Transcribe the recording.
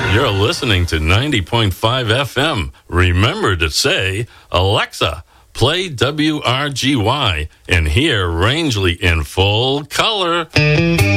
You're listening to 90.5 FM. Remember to say, Alexa, play WRGY and hear Rangeley in full color.